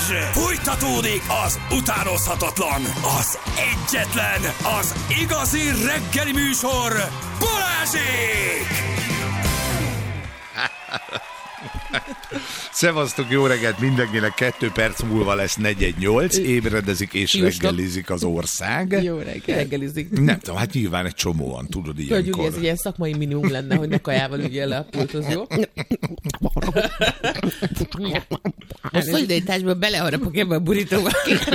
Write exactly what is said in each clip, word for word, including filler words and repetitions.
Fújtatódik az utánozhatatlan, az egyetlen, az igazi reggeli műsor, Balázsék! Szevasztok, jó reggelt mindenkinek, kettő perc múlva lesz negyven nyolc, ébredezik és reggelizik az ország. Jó reggel. Reggelizik. Nem tudom, hát nyilván egy csomóan, tudod, ilyenkor. Tudjuk, ez egy ilyen szakmai minimum lenne, hogy ne kajával ügyél le a pulthoz, jó? A szolidaritásból beleharapok ebbe a burítóba.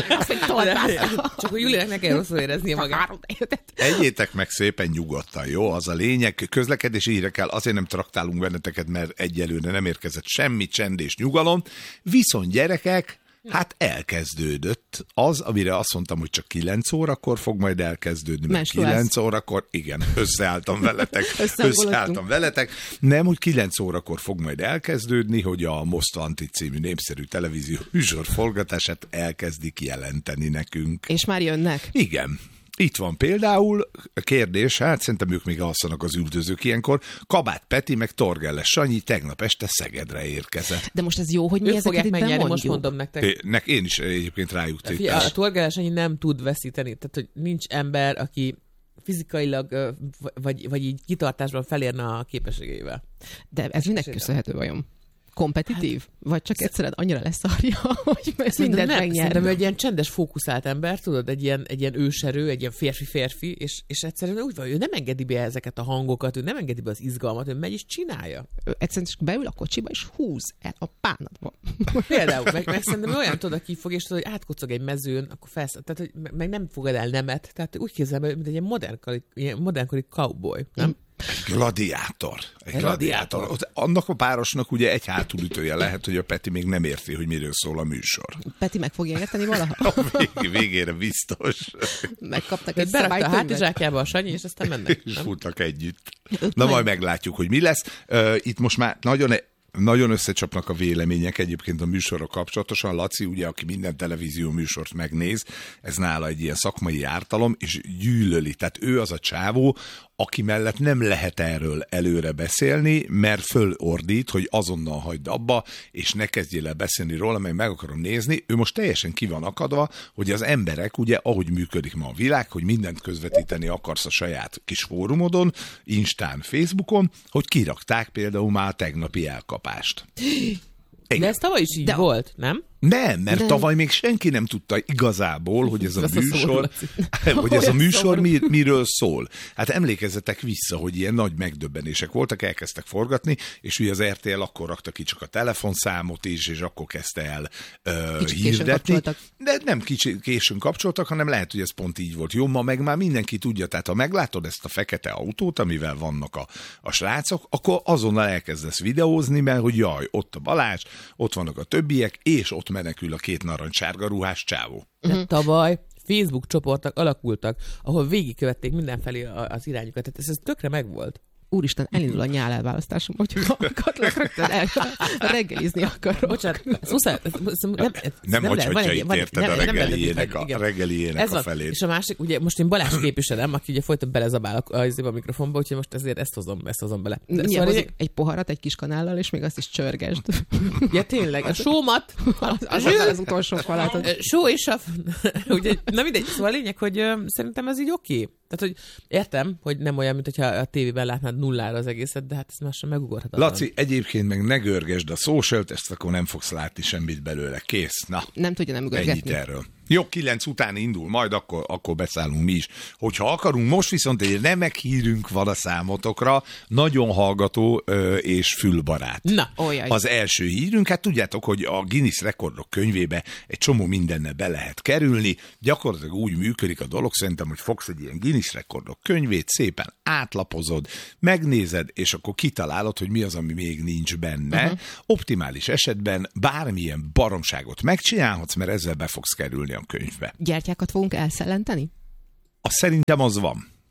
Csak hogy Juliának ne kell rosszul éreznie magát. Egyétek meg szépen nyugodtan, jó? Az a lényeg, közlekedési hírekkel azért nem traktálunk benneteket, mert egyelőre nem érkezett semmi, csend és nyugalom. Viszont gyerekek, hát elkezdődött az, amire azt mondtam, hogy csak kilenc órakor fog majd elkezdődni, mert kilenc órakor, igen, összeálltam veletek, összeálltam veletek, nem, hogy kilenc órakor fog majd elkezdődni, hogy a Most Wanted című népszerű televízió műsor forgatását elkezdik jelenteni nekünk. És már jönnek? Igen. Itt van például, kérdés, hát szerintem ők még alszanak az üldözők ilyenkor, Kabát Peti meg Torgelles Sanyi tegnap este Szegedre érkezett. De most ez jó, hogy mi ők ezeket itt bemondjuk. Most mondom nektek. É, nek, én is egyébként rájuk tétem. A Torgelles Sanyi nem tud veszíteni, tehát hogy nincs ember, aki fizikailag vagy, vagy így kitartásban felérne a képességeivel. De ez minek köszönhető vajon? Kompetitív? Hát, vagy csak egyszerűen annyira leszarja, hogy mindent megnyer. Szerintem egy ilyen csendes, fókuszált ember, tudod, egy ilyen, egy ilyen őserő, egy ilyen férfi-férfi, és, és egyszerűen úgy van, ő nem engedi be ezeket a hangokat, ő nem engedi be az izgalmat, ő megy és csinálja. Ő egyszerűen csak beül a kocsiba, és húz el a pánatba. Például, meg, meg szerintem olyan tudod, aki fog, és tudod, hogy átkocog egy mezőn, akkor felszáll, tehát hogy meg nem fogad el nemet, tehát úgy képzelem, mint egy ilyen modernkori, ilyen modernkori cowboy, nem? Egy gladiátor. Egy gladiátor. gladiátor. Annak a párosnak ugye egy hátulütője lehet, hogy a Peti még nem érti, hogy miről szól a műsor. Peti meg fogja érteni valaha? A vég, végére biztos. Megkaptak egy szabálykönyvet. Berakta a hátizsákjába a Sanyi, és aztán mennek. És futnak együtt. Na majd meglátjuk, hogy mi lesz. Uh, itt most már nagyon... Nagyon összecsapnak a vélemények egyébként a műsorra kapcsolatosan. Laci, ugye, aki minden televízió műsort megnéz, ez nála egy ilyen szakmai ártalom, és gyűlöli. Tehát ő az a csávó, aki mellett nem lehet erről előre beszélni, mert fölordít, hogy azonnal hagyd abba, és ne kezdjél el beszélni róla, mert meg akarom nézni. Ő most teljesen ki van akadva, hogy az emberek, ugye, ahogy működik ma a világ, hogy mindent közvetíteni akarsz a saját kis fórumodon, Instán, Facebookon, hogy kirakták például már a tegnapi elkapást. Igen. De ez tavaly is így De... volt, nem? Nem, mert De... tavaly még senki nem tudta igazából, hogy ez a műsor, hogy ez a műsor mir, miről szól. Hát emlékezzetek vissza, hogy ilyen nagy megdöbbenések voltak, elkezdtek forgatni, és ugye az er té el akkor rakta ki csak a telefonszámot is, és akkor kezdte el uh, hirdetni. De nem kicsi későn kapcsoltak, hanem lehet, hogy ez pont így volt. Jó, ma meg már mindenki tudja, tehát ha meglátod ezt a fekete autót, amivel vannak a, a srácok, akkor azonnal elkezdesz videózni, mert hogy jaj, ott a Balázs, ott vannak a többiek, és ott menekül a két narancssárga ruhás csávó. De tavaly Facebook csoportok alakultak, ahol végigkövették mindenfelé az irányukat. Tehát ez, ez tökre megvolt. Úristen, elindul a nyál elválasztásom, hogy hallgatlak, rögtön el, reggelizni akarok. Bocsánat, ez muszáj, ez, ez, nem, ez, nem, nem hogy hogyha itt érted a reggeliének a, reggeliének a felét. És a másik, ugye most én Balázs képviselem, aki ugye folyton belezabál a, a, a mikrofonba, úgyhogy most ezért ezt hozom, ezt hozom bele. De szóval egy, egy poharat, egy kis kanállal, és még azt is csörgesd. Ja, tényleg, a sómat. Az, az, az, az utolsó falat. Só és a... Ugye, na mindegy, szóval a lényeg, hogy uh, szerintem ez így oké. Okay. Tehát, hogy értem, hogy nem olyan, mint hogyha a tévében látnád nullára az egészet, de hát ez már sem megugorhatatlan. Laci, egyébként meg ne görgesd a socialt, ezt akkor nem fogsz látni semmit belőle. Kész. Na. Nem tudja nem görgetni. Ennyit erről. Jó, kilenc után indul, majd akkor, akkor beszállunk mi is. Hogyha akarunk, most viszont egy remek hírünk van a számotokra, nagyon hallgató ö, és fülbarát. Na, olyan. Az első hírünk, hát tudjátok, hogy a Guinness rekordok könyvébe egy csomó mindenne be lehet kerülni, gyakorlatilag úgy működik a dolog, szerintem, hogy fogsz egy ilyen Guinness rekordok könyvét, szépen átlapozod, megnézed, és akkor kitalálod, hogy mi az, ami még nincs benne. Uh-huh. Optimális esetben bármilyen baromságot megcsinálhatsz, mert ezzel be fogsz kerülni a könyvbe. Gyertyákat fogunk elszellenteni? Azt szerintem az van.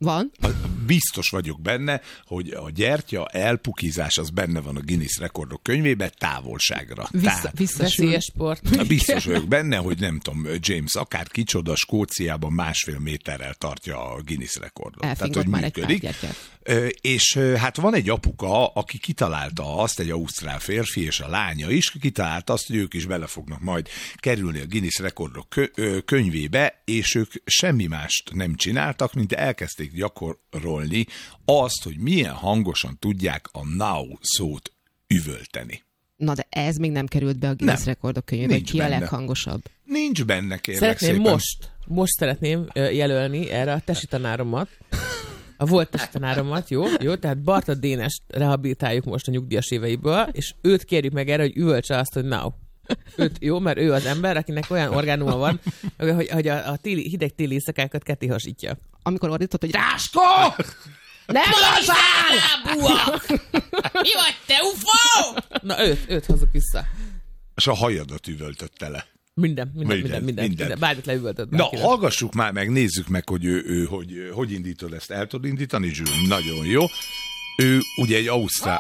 Van. Biztos vagyok benne, hogy a gyertya elpukizás az benne van a Guinness rekordok könyvében távolságra. Vissza, visszasélyes sport. Biztos vagyok benne, hogy nem tudom, James akár kicsoda Skóciában másfél méterrel tartja a Guinness rekordot. Elfingott Tehát, hogy már működik. egy pár És hát van egy apuka, aki kitalálta azt, egy ausztrál férfi és a lánya is, kitalálta azt, hogy ők is bele fognak majd kerülni a Guinness rekordok könyvébe, és ők semmi mást nem csináltak, mint elkezdték gyakorolni azt, hogy milyen hangosan tudják a now szót üvölteni. Na de ez még nem került be a Guinness Nem. rekordok könyvébe, hogy ki benne. a leghangosabb. Nincs benne, kérlek Szeretném szépen. most, most szeretném ö, jelölni erre a tesi tanáromat, a volt tesi tanáromat, jó? Jó, tehát Barta Dénest rehabilitáljuk most a nyugdíjas éveiből, és őt kérjük meg erre, hogy üvöltse azt, hogy now. Őt, jó, mert ő az ember, akinek olyan orgánuma van, hogy, hogy a, a téli, hideg téli éjszakákat ketté hasítja. Amikor ordított, hogy Ráskó! Nem Búa! Mi vagy, te ufó? Na őt, őt hozzuk vissza. És a hajadat üvöltötte le. Minden, minden, minden, Minden, minden. minden. minden. Bármit leüvöltött. Na, hallgassuk már meg, nézzük meg, hogy ő, ő hogy, hogy indítod ezt. El tudod indítani, Zsül? Nagyon jó. Ő ugye egy ausztrál...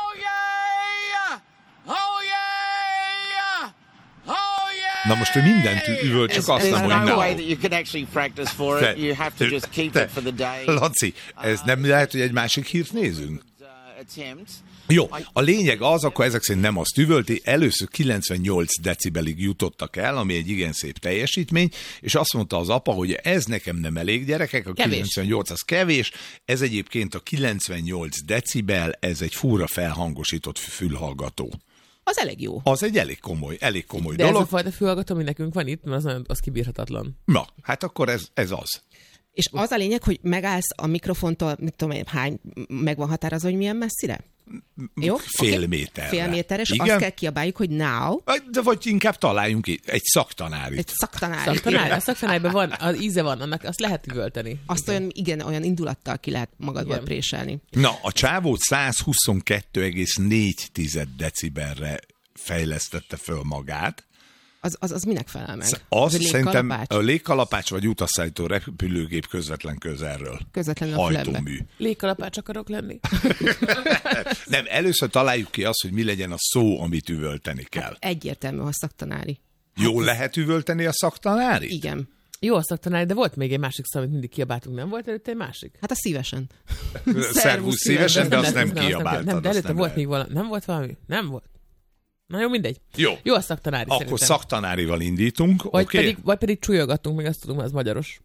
Na most ő mindent üvölt, csak azt nem, hogy no way now. that you can actually practice for it. You have to just keep it for the day. Laci, ez nem lehet, hogy egy másik hírt nézünk? Uh, attempt. Jó, a lényeg az, akkor ezek szerint nem azt üvölti, először kilencvennyolc decibelig jutottak el, ami egy igen szép teljesítmény, és azt mondta az apa, hogy ez nekem nem elég, gyerekek, a Kevés. kilencvennyolc az kevés, ez egyébként a kilencvennyolc decibel, ez egy fúra felhangosított fülhallgató. Az elég jó. Az egy elég komoly, elég komoly De ez a dolog. fajta fülhallgató, ami nekünk van itt, mert az, nagyon, az kibírhatatlan. Na, hát akkor ez, ez az. És az a lényeg, hogy megállsz a mikrofontól, mit tudom én, hány, meg van határozva, hogy milyen messzire? Jó? Fél Oké. méterre. Fél méteres, Igen? azt kell kiabáljuk, hogy now, De vagy inkább találjunk itt egy szaktanárit. egy szaktanári. Szaktanár, a szaktanárban van, az íze van, annak azt lehet üvölteni. Azt olyan, igen, olyan indulattal ki lehet magadból Igen. préselni. Na, a csávó százhuszonkettő egész négy decibelre fejlesztette föl magát. Az, az, az minek felel meg? Az egy szerintem légkalapács? a légkalapács vagy utasszállító repülőgép közvetlen közelről. Közvetlenül a fülembe. Hajtómű. Légkalapács akarok lenni. Nem, először találjuk ki azt, hogy mi legyen a szó, amit üvölteni kell. Egyértelmű, ha szaktanári. Jól lehet üvölteni a szaktanárit? Igen. Jó a szaktanár, de volt még egy másik szó, amit mindig kiabáltunk, nem volt előtte egy másik? Hát a szívesen. Szervusz szívesen, de azt nem nem, kiabáltad. Nem, de azt előtte nem volt lehet. még valami. Nem volt valami? Nem volt. Na jó, mindegy. Jó. Jó a szaktanári Akkor szerintem. szaktanárival indítunk, Vagy, oké? pedig, vagy pedig csúlyogatunk, meg azt tudom, az magyaros.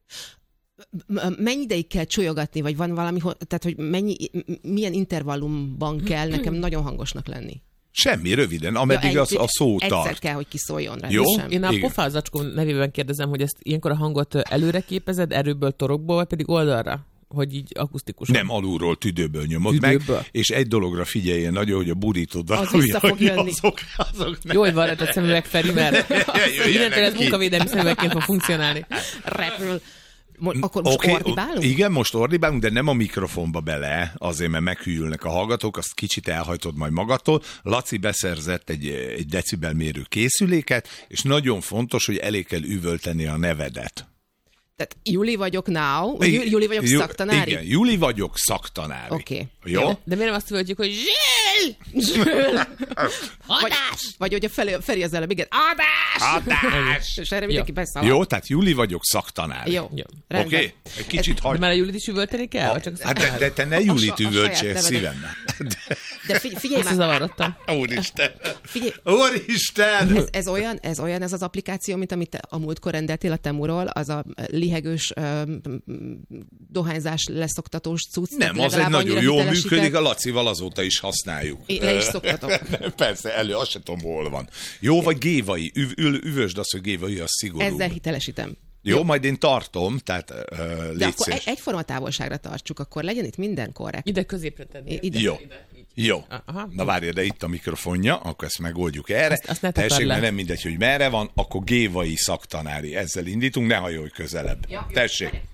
M- Mennyi ideig kell csúlyogatni, vagy van valami, ho- tehát hogy mennyi, m- milyen intervallumban kell nekem nagyon hangosnak lenni? Semmi, röviden, ameddig Ja, az, a szó egyszer tart. kell, hogy kiszóljon Jó. rendesen. Én a Igen. pofázacskó nevében kérdezem, hogy ezt ilyenkor a hangot előre képezed, erőből, torokból, vagy pedig oldalra? Hogy így akusztikusan. Nem alulról, tüdőből nyomod Tüdőből. meg, és egy dologra figyeljen nagyon, hogy a burító vissza fog jönni. azok, azok ne... Jó, hogy van rajta szemüveg, Feri, mert Jöjjenek innentől ez ki. munkavédelmi szemüvegként fog funkcionálni. Repül. Mo- akkor most Oké, ordibálunk? igen, most ordibálunk, de nem a mikrofonba bele, azért, mert meghűlnek a hallgatók, azt kicsit elhajtod majd magadtól. Laci beszerzett egy, egy decibelmérő készüléket, és nagyon fontos, hogy elég kell üvölteni a nevedet. Tehát Juli vagyok now, vagy Igen, Juli vagyok Ju- szaktanári? Igen, Juli vagyok szaktanári. Oké. Jó? Jó. De miért nem azt völtjük, hogy zsill! Vagy, vagy hogy a Feri, Feri az előbb, igen, adás! Adás! És erre mindenki beszalad. Jó, tehát Juli vagyok szaktanári. Jó, Jó. rendben. Oké? Egy kicsit De hagyd. már a Julit is üvölteni kell? Vagy csak a Hát de, szaktanári? de te ne Julit a saját üvöltsél nevedet. szívemmel. De figy- figyelj már, Összezavarodtam. Úristen! figyelj, Úristen! ez, ez, olyan, ez olyan ez az applikáció, mint amit te a múltkor rendeltél a Temuról, az a lihegős öm, dohányzás leszoktatós cucc. Nem, tehát az egy legalább nagyon annyira jól hitelesített. működik, a Lacival azóta is használjuk. Én le is szoktatok. Persze, elő, azt sem tudom, hol van. Jó, vagy gévai, Üv, ül, üvösd azt, hogy gévai, az szigorú. Ezzel hitelesítem. Jó, jó, majd én tartom, tehát uh, De légy akkor szíves. egy, egyforma távolságra tartsuk, akkor legyen itt minden korrekt. Ide középre tenni. Ide. Jó. Jó. Aha. Na várj, de itt a mikrofonja, akkor ezt megoldjuk erre. Azt- azt ne Tessék, takard le. mert nem mindegy, hogy merre van, akkor gévai szaktanári. Ezzel indítunk, ne hajolj közelebb. Ja, jó, Tessék. várj.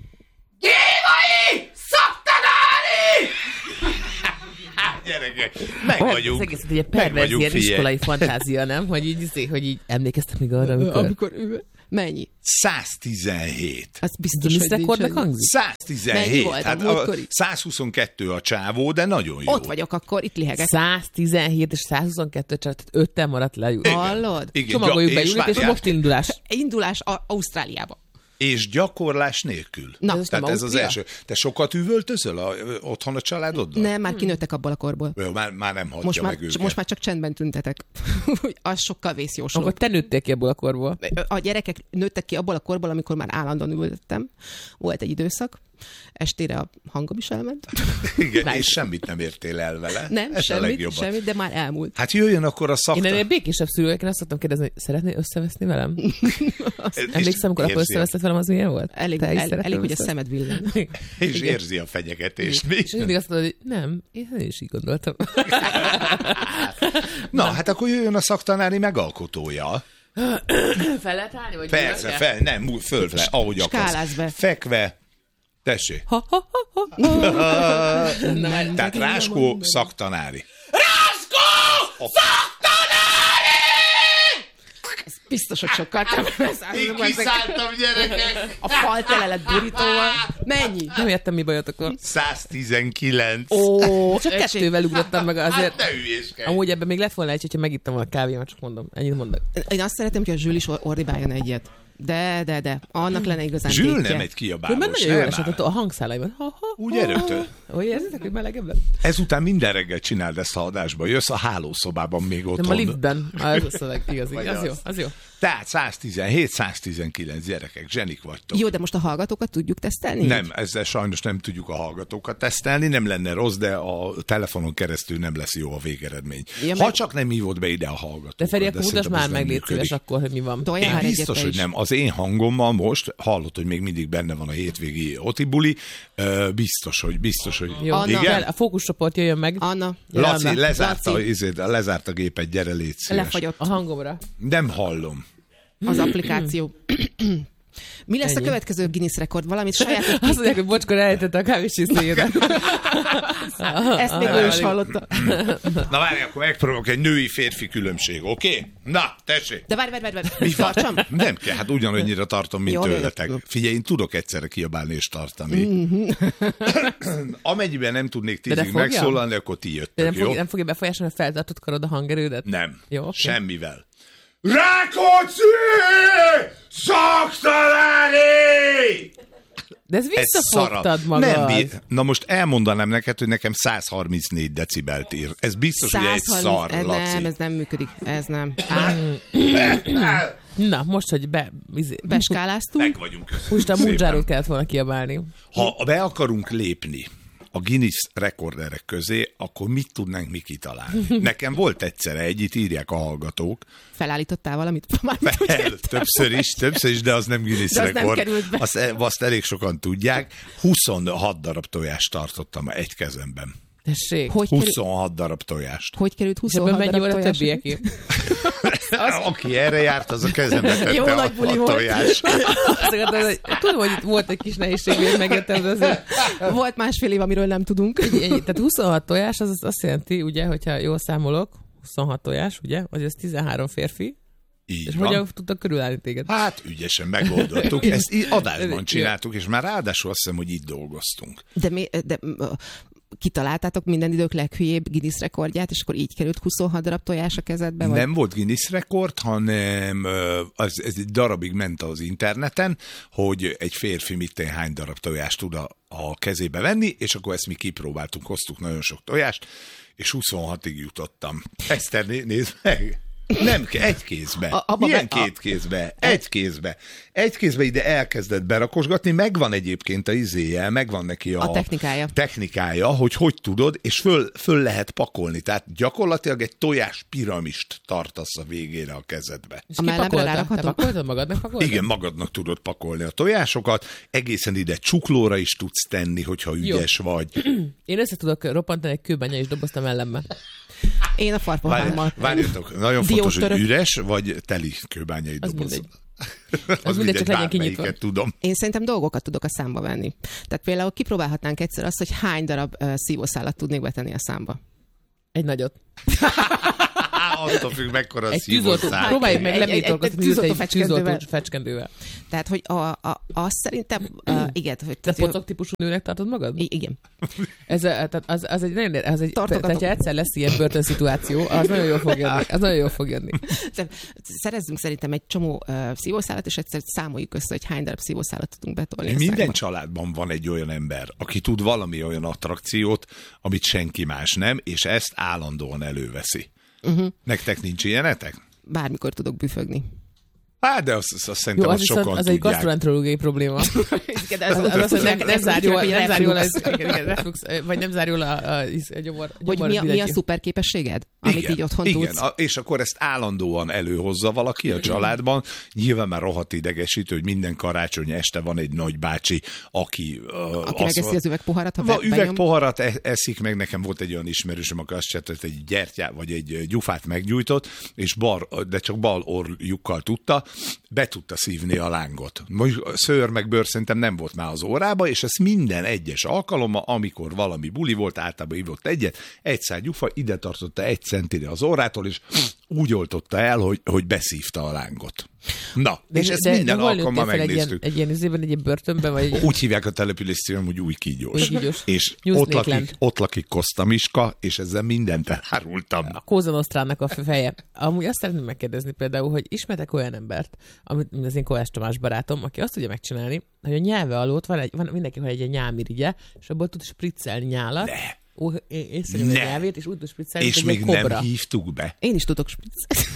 Gévai szaktanári! Gyerekek, meg Olyan, vagyunk. Az egész egy Meg perverz vagyunk, ilyen figyelj. iskolai fantázia, nem? Hogy így, izé, hogy így emlékeztek még arra, amikor... Amikor üvöl. Mennyi? száztizenhét. Az biztos, Guinness hogy nincs rekordnak annyi. hangzik? száztizenhét. Mennyi volt a Hát múltkori? százhuszonkettő a csávó, de nagyon jó. Ott vagyok akkor, itt lihegek. száztizenhét és százhuszonkettő, csak ötten maradt le. Hallod? Igen, Csomagoljuk ja, be, Judit, és várjál, most indulás. Indulás a- Ausztráliába. És gyakorlás nélkül. Na, Ez Tehát nem ez az Ausztria? első. Te sokat üvöltözöl a, ö, otthon a családoddal? Nem, már kinőttek abból a korból. Jó, már, már nem hagyja Most már, meg őket. most már csak csendben tüntetek. Az sokkal vészjósoló. Akkor te nőttél ki ebből a korból. A gyerekek nőttek ki abból a korból, amikor már állandóan ültettem. Volt egy időszak. Estére a hangom is elment. Igen, Nice. és semmit nem értél el vele. Nem, Ez a semmit, legjobban. semmit, de már elmúlt. Hát jöjjön akkor a Én szakta. ennél békésebb szülőeken azt szoktam kérdezni, hogy szeretnél összeveszni velem? És Emlékszem, amikor akkor érzi a- összeveszett velem, az milyen volt? Elég, Te is el, szeretnél elég hogy a összeveszni? szemed villan. És Igen. érzi a fenyegetést. Mi? És mindig azt mondod, hogy nem, én is így gondoltam. Na, hát akkor jöjjön a szaktanári megalkotója. Fel lehet állni, vagy Persze, fel, nem, mú- föl, fel, ahogy akarsz. Skálázz be. Fekve. Tessék. Ha, ha, ha, ha. Tehát Ráskó szaktanári. Biztos, hogy sokkal több. Kiszálltam, gyerekek! A fal tele lett burítóval. Mennyi? Nem értem, mi bajotok van. száztizenkilenc. Ó, Csak kettővel ugrottam meg azért. Hát ne hülyéskedj. Amúgy ebben még lett volna egy, hogyha megittam a kávémat, csak mondom. Ennyit mondok. Én azt szeretném, hogy a Zsül is ordibáljon egyet. De, de, de. Annak lenne igazán Zsül tétje. nem egy kiabálós. Mert nagyon jól nem esett áll. ott a hangszálaiban. Ha, ha, Úgy ha. erőtől. Úgy érzitek, hogy melegebb lett? Ezután minden reggel csináld ezt a adásba. Jössz a hálószobában még otthon. Nem a liftben. Ah, ez a szöveg, igazi. Vagy Az az. jó, az jó. Tehát száztizenhét száztizenkilenc gyerekek, zsenik vagytok. Jó, de most a hallgatókat tudjuk tesztelni? Nem, ezzel sajnos nem tudjuk a hallgatókat tesztelni, nem lenne rossz, de a telefonon keresztül nem lesz jó a végeredmény. Ja, Ha meg- csak nem hívod be ide a hallgatókat. De Feri, akkor mutasd szerintem ez már nem meg, légy működik. szíves akkor, hogy mi van. Toljál Én már egyet biztos, te hogy is. nem. Az én hangommal most, hallott, hogy még mindig benne van a hétvégi otibuli, ö, biztos, hogy biztos, hogy... Jó, Anna. Igen? a fókuszcsoport jöjjön meg. Anna, Gyere, Laci, Anna. lezárta, Laci. izét, lezárt a gépet, gyere, légy szíves. lefagyott A hangomra. Nem hallom. az applikáció. Mi lesz Ennyi. a következő Guinness rekord? Valamit sajátos... Azt mondják, hogy bocskor elejtette a kávésíszléjédet. Ezt még ő is hallotta. Na várj, akkor megpróbálok egy női-férfi különbség, oké? Okay? Na, tessék! De várj, várj, várj, várj. Mi van? Tartsam? Nem kell, hát ugyanannyira tartom, mint Jó, tőletek. jó. Figyelj, én tudok egyszerre kiabálni és tartani. Amennyiben nem tudnék de tízig fogja? megszólalni, akkor ti De jöttök, nem, jó? fog, nem fogja befolyásolni, hogy feltartott karod a hangerődet? Nem. Jó, oké. Semmivel. Rákóczi! Szaktanári! De ez Ez visszafogtad szarab. magad. Nem bír. Na most elmondanám neked, hogy nekem száz harmincnégy decibelt ír. Ez biztos, hogy egy száz szar, harminc Laci. Nem, ez nem működik. Ez nem. Na, most, hogy be... Izé, Beskáláztunk. Meg vagyunk. köszönjük most a szépen. mundzsárót kellett volna kiabálni. Ha be akarunk lépni a Guinness rekorderek közé, akkor mit tudnánk mi kitalálni? Nekem volt egyszerre egy, itt írják a hallgatók. Felállítottál valamit? Mármint, hogy Fel, értem. többször is, többször is, de az nem Guinness De az nem rekord. került be. Azt, azt elég sokan tudják. huszonhat darab tojást tartottam egy kezemben. Tessék. Hogy, kerül, huszonhat darab tojást. hogy került És ebből huszonhat mennyi volt darab a tojás? többieké? Aki erre járt, az a kezembe tette Jó a, nagy buli a volt. tojás. Azt akartam, hogy tudom, hogy itt volt egy kis nehézség, miért megértem, de azért Volt másfél év, amiről nem tudunk. ennyi, ennyi. Tehát huszonhat tojás, az azt jelenti, ugye, hogyha jól számolok, huszonhat tojás, ugye, az ez tizenhárom férfi, Így és van. hogyan tudtak körülállni téged? Hát ügyesen megoldottuk. Ezt í- adásban csináltuk, és már ráadásul azt hiszem, hogy így dolgoztunk. De, mi, de ö, kitaláltátok minden idők leghülyébb Guinness rekordját, és akkor így került huszonhat darab tojás a kezedbe? Vagy? Nem volt Guinness rekord, hanem ö, az, ez egy darabig ment az interneten, hogy egy férfi mit hány darab tojást tud a, a kezébe venni, és akkor ezt mi kipróbáltunk, hoztuk nagyon sok tojást, és huszonhatig jutottam. Eszter, né- nézd meg! Nem, egy kézbe. A- abba Milyen be- a- két kézbe? Egy kézbe. Egy kézbe ide elkezdett berakosgatni, megvan egyébként a izéje, megvan neki a, A technikája. technikája, hogy hogy tudod, és föl, föl lehet pakolni. Tehát gyakorlatilag egy tojás piramist tartasz a végére a kezedbe. És A ki mellemre pakolta? rárakható? Te pakoltad magadnak? Pakoltad? Igen, magadnak tudod pakolni a tojásokat, egészen ide csuklóra is tudsz tenni, hogyha ügyes vagy. Én össze tudok roppantani egy kőbenya és doboztam ellenbe. Én a farpapámmal. Várjatok, nagyon fontos, hogy Diótörök. üres vagy teli kőbányai Az doboz. mindegy. Az, mindegy, mindegy, csak legyen kinyitva. bármelyiket tudom. Én szerintem dolgokat tudok a számba venni. Tehát például kipróbálhatnánk egyszer azt, hogy hány darab uh, szívószálat tudnék betenni a számba. Egy nagyot. Á, Attól függ, mekkora egy szívószál. tűzoltó, próbáljuk meg leménytorkozni egy tűzoltó fecskendővel. Tehát, hogy a, a, azt szerintem, uh, igen. Hogy, Te pocok típusú nőnek tartod magad? I- igen. Ez, tehát az, az egy nagyon, az egy, tehát ha egyszer lesz ilyen börtönszituáció, az nagyon jól fog jönni. Az nagyon jól fog jönni. Szerezzünk szerintem egy csomó uh, szívószálat, és egyszer számoljuk össze, hogy hány darab szívószálat tudunk betolni. Minden családban van egy olyan ember, aki tud valami olyan attrakciót, amit senki más nem, és ezt állandóan előveszi. Uh-huh. Nektek nincs ilyenetek? Bármikor tudok büfögni. Hát, de azt, azt szerintem jó, az, az sokan tudják. Az egy gastroenterológiai probléma. Nem zár jól az, vagy nem zár jól a gyomor. Hogy mi a, mi a szuper képességed, amit igen, így otthon igen, tudsz? A, és akkor ezt állandóan előhozza valaki a családban. Nyilván már rohadt idegesítő, hogy minden karácsony este van egy nagybácsi, aki... Uh, aki megeszi az üvegpoharat, ha be, üvegpoharat eszik meg. Nekem volt egy olyan ismerősöm, aki azt csinált, egy gyertyát, vagy egy gyufát meggyújtott, és bal, de csak bal orrjukkal tudta, be tudta szívni a lángot. Most szőr meg bőr szerintem nem volt már az órába, és ez minden egyes alkalommal, amikor valami buli volt, általában ivott egyet, egy szál gyufa, ide tartotta egy centire az órától, és úgy oltotta el, hogy, hogy beszívta a lángot. Na, de, és ezt de, minden de alkalommal megnéztük. Egy ilyen izében, egy ilyen börtönben, vagy... Úgy hívják a települést, hogy új kígyós. Új kígyós. És ott lakik, ott lakik Koszta Miska, és ezzel mindent elárultam. A Kóza Nosztrának a feje. Amúgy azt szeretném megkérdezni például, hogy ismertek olyan embert, amit az én Kovács Tamás barátom, aki azt tudja megcsinálni, hogy a nyelve alatt van, egy, van mindenki van egy, egy nyálmirigye, és abból tud spriccelni nyálat. Ne. Ó, észrevő a nyelvét, és úgy tud spriccelni, és még nem hívtuk be. Én is tudok spriccelni.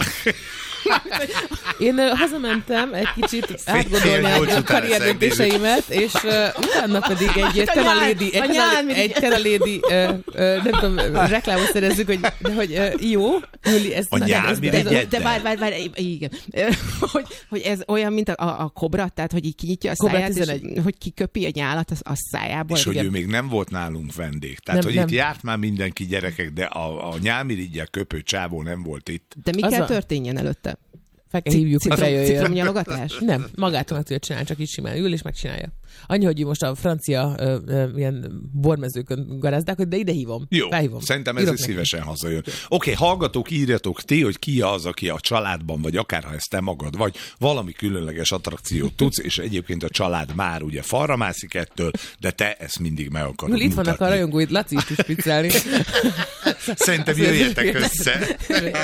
Én uh, hazamentem egy kicsit átgondolni a karrierdöntéseimet, és uh, utána pedig egy Tenalédi, egy egy Tenalédi, uh, uh, nem tudom, reklámot szerezzük, hogy, de, hogy uh, jó, Júli, ez... A nyálmirigyed. De várj, várj, várj, igen. hogy, hogy ez olyan, mint a, a kobra, tehát, hogy így kinyitja a száját, és hogy kiköpi a nyálat a, a szájából. És igen. Hogy ő még nem volt nálunk vendég. Tehát, nem, hogy nem. Itt járt már mindenki gyerekek, de a, a nyálmirigyel köpő csávó nem volt itt. De mi az kell a... történjen előtte? Fel kell hívjuk, hogy bejöjjön. Citromnyalogatás? Nem, magától meg tudja csinálni, csak így simán ül és megcsinálja. Annyi, hogy most a francia ö, ö, ilyen bormezőkön garázdák, de ide hívom. Jó, felhívom. Szerintem ez szívesen hazajön. Oké, okay, hallgatók, írjatok ti, hogy ki az, aki a családban, vagy akár ha ezt te magad vagy, valami különleges attrakciót tudsz, és egyébként a család már ugye falra mászik ettől, de te ezt mindig meg akarod Jól, itt vannak a rajongóid, Laci is tud spriccelni. Szerintem jöjjetek össze.